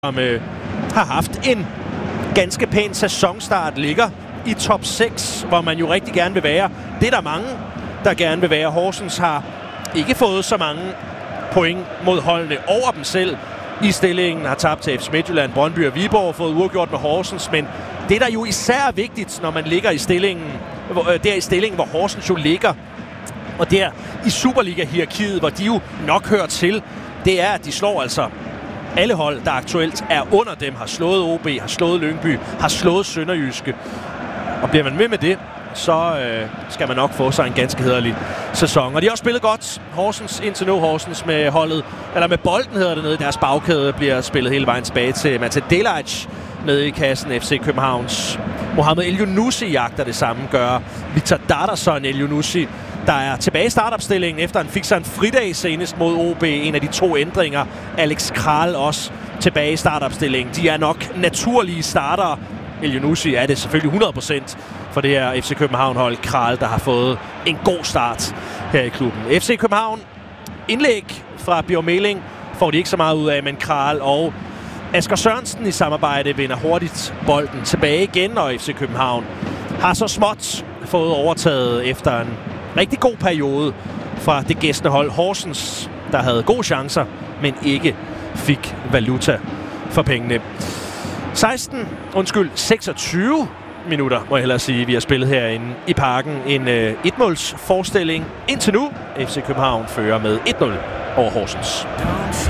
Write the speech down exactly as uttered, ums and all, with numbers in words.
som øh, har haft en ganske pæn sæsonstart, ligger i top seks, hvor man jo rigtig gerne vil være. Det er der mange, der gerne vil være. Horsens har ikke fået så mange point mod holdene over dem selv i stillingen, har tabt til F C Midtjylland, Brøndby og Viborg, fået uafgjort med Horsens, men det der jo især er vigtigt, når man ligger i stillingen, hvor, øh, der i stillingen, hvor Horsens jo ligger, og der i Superliga-hierarkiet, hvor de jo nok hører til, det er, at de slår altså alle hold, der aktuelt er under dem, har slået O B, har slået Lyngby, har slået Sønderjyske. Og bliver man med med det, så øh, skal man nok få sig en ganske hæderlig sæson. Og de har også spillet godt. Horsens indtil nu. Horsens med holdet, eller med bolden hedder det nede i deres bagkæde, bliver spillet hele vejen tilbage til Mate Delic nede i kassen. F C Københavns Mohamed Elyounoussi jagter det samme, gør Victor Darderson Elyounoussi, der er tilbage i startopstillingen, efter han fik sig en fridag senest mod O B. En af de to ændringer. Alex Kral også tilbage i startopstillingen. De er nok naturlige startere. Elyounoussi er det selvfølgelig hundrede procent for det her F C København-hold. Kral, der har fået en god start her i klubben. F C København, indlæg fra Bjørn Meling får de ikke så meget ud af, men Kral og Asger Sørensen i samarbejde vinder hurtigt bolden tilbage igen, og F C København har så småt fået overtaget efter en rigtig god periode fra det gæstende hold Horsens, der havde gode chancer, men ikke fik valuta for pengene. seksten, undskyld, seksogtyve minutter, må jeg hellere sige, vi har spillet herinde i Parken. En øh, et-måls forestilling indtil nu. F C København fører med et nul over Horsens.